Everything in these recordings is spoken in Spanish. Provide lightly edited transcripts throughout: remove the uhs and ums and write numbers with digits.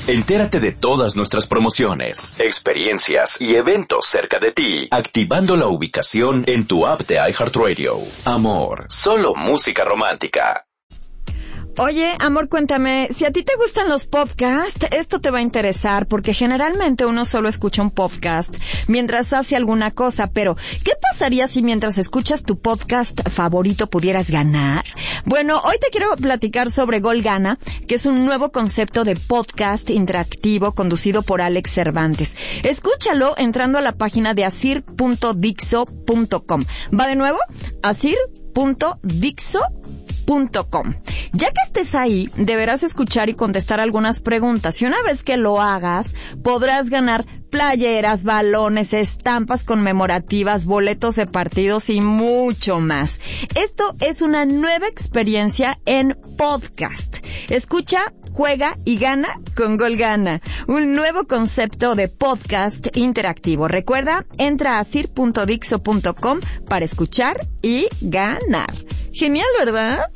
Entérate de todas nuestras promociones, experiencias y eventos cerca de ti, activando la ubicación en tu app de iHeartRadio. Amor, solo música romántica. Oye, amor, cuéntame, si a ti te gustan los podcasts, esto te va a interesar, porque generalmente uno solo escucha un podcast mientras hace alguna cosa, pero ¿qué pasaría si mientras escuchas tu podcast favorito pudieras ganar? Bueno, hoy te quiero platicar sobre Gol Gana, que es un nuevo concepto de podcast interactivo conducido por Alex Cervantes. Escúchalo entrando a la página de asir.dixo.com. ¿Va de nuevo? asir.dixo.com. Ya que estés ahí, deberás escuchar y contestar algunas preguntas, y una vez que lo hagas, podrás ganar playeras, balones, estampas conmemorativas, boletos de partidos y mucho más. Esto es una nueva experiencia en podcast. Escucha, juega y gana con Gol Gana, un nuevo concepto de podcast interactivo. Recuerda, entra a asir.dixo.com para escuchar y ganar. Genial, ¿verdad?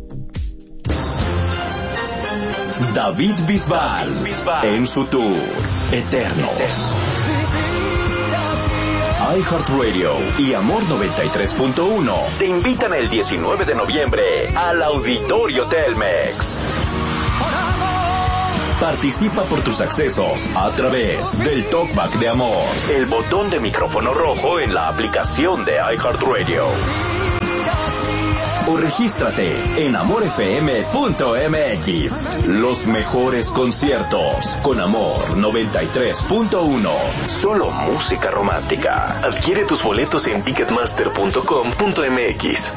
David Bisbal en su tour Eternos. iHeartRadio y Amor 93.1 te invitan el 19 de noviembre al Auditorio Telmex. Participa por tus accesos a través del Talkback de Amor, el botón de micrófono rojo en la aplicación de iHeartRadio. O regístrate en amorfm.mx. Los mejores conciertos con Amor 93.1. Solo música romántica. Adquiere tus boletos en ticketmaster.com.mx.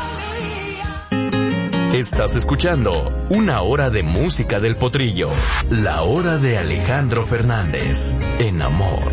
Estás escuchando Una Hora de Música del Potrillo. La hora de Alejandro Fernández en Amor.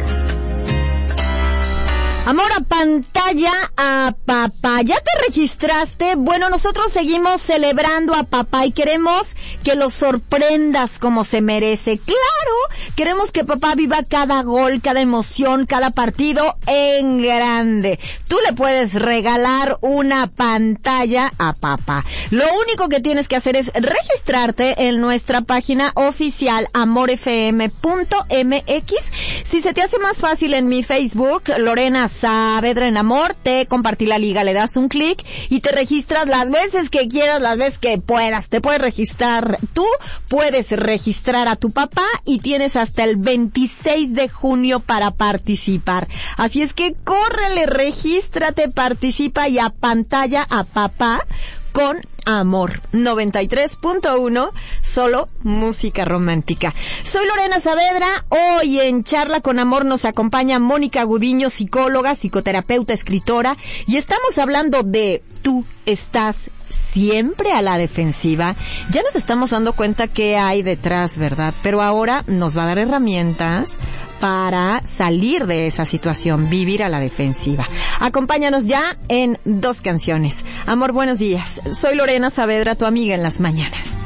Amor, a pantalla a papá. ¿Ya te registraste? Bueno, nosotros seguimos celebrando a papá y queremos que lo sorprendas como se merece. ¡Claro! Queremos que papá viva cada gol, cada emoción, cada partido en grande. Tú le puedes regalar una pantalla a papá. Lo único que tienes que hacer es registrarte en nuestra página oficial amorfm.mx. Si se te hace más fácil en mi Facebook, Lorena Saavedra en Amor, te compartí la liga, le das un clic y te registras las veces que quieras, las veces que puedas. Te puedes registrar tú, puedes registrar a tu papá y tienes hasta el 26 de junio para participar. Así es que córrele, regístrate, participa y a pantalla a papá con Amor 93.1, solo música romántica. Soy Lorena Saavedra. Hoy en Charla con Amor nos acompaña Mónica Gudiño, psicóloga, psicoterapeuta, escritora, y estamos hablando de tú estás siempre a la defensiva. Ya nos estamos dando cuenta qué hay detrás, ¿verdad? Pero ahora nos va a dar herramientas para salir de esa situación, vivir a la defensiva. Acompáñanos ya en 2 canciones. Amor, buenos días. Soy Lorena Saavedra, tu amiga en las mañanas.